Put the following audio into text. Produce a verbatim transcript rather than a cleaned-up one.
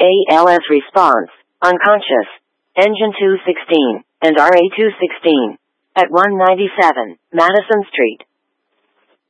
A L S response, unconscious. Engine two sixteen, and R A two sixteen. At one ninety-seven, Madison Street.